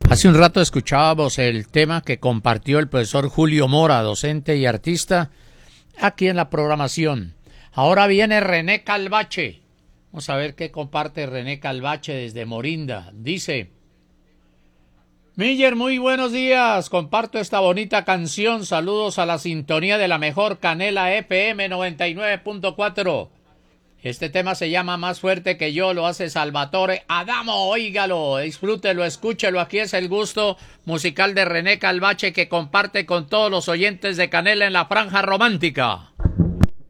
Hace un rato escuchábamos el tema que compartió el profesor Julio Mora, docente y artista, aquí en la programación. Ahora viene René Calvache. Vamos a ver qué comparte René Calvache desde Morinda. Dice: Miller, muy buenos días. Comparto esta bonita canción. Saludos a la sintonía de la mejor Canela FM 99.4. Este tema se llama Más fuerte que yo, lo hace Salvatore Adamo, óigalo, disfrútelo, escúchelo, aquí es el gusto musical de René Calvache que comparte con todos los oyentes de Canela en la franja romántica.